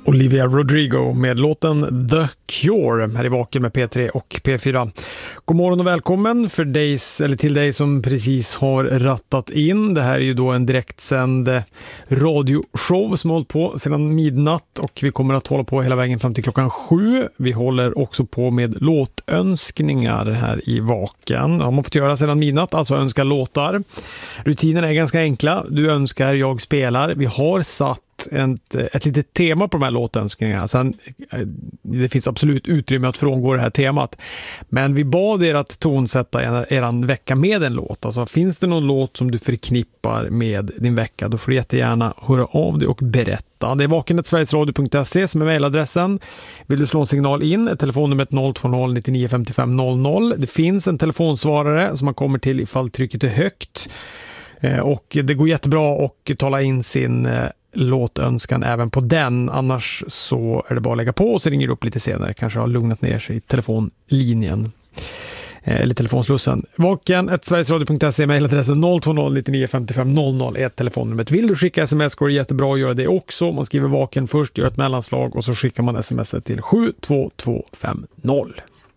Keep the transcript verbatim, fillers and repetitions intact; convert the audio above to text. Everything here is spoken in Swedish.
Olivia Rodrigo med låten The Cure här i Vaken med P tre och P fyra. God morgon och välkommen för dig, eller till dig som precis har rattat in. Det här är ju då en direktsänd radioshow som har hållit på sedan midnatt och vi kommer att hålla på hela vägen fram till klockan sju. Vi håller också på med låtönskningar här i Vaken. Det har man fått göra sedan midnatt, alltså önska låtar. Rutinerna är ganska enkla. Du önskar, jag spelar. Vi har satt Ett, ett litet tema på de här låtönskningarna. Sen, det finns absolut utrymme att frångå det här temat. Men vi bad er att tonsätta er, eran vecka med en låt. Alltså finns det någon låt som du förknippar med din vecka, då får du jättegärna höra av dig och berätta. Det är vaken snabel-a sverigesradio punkt se som är mejladressen. Vill du slå en signal in, telefonnumret noll två noll nio nio fem fem noll noll. Det finns en telefonsvarare som man kommer till ifall trycket är högt. Och det går jättebra att tala in sin låtönskan även på den. Annars så är det bara att lägga på och så ringer du upp lite senare. Kanske har lugnat ner sig i telefonlinjen. Eller telefonslussen. Vaken snabel-a sverigesradio punkt se, mejladressen noll två noll nio nio fem fem noll noll är telefonnumret. Vill du skicka sms går det jättebra att göra det också. Man skriver Vaken först, gör ett mellanslag och så skickar man sms till sju två två fem noll.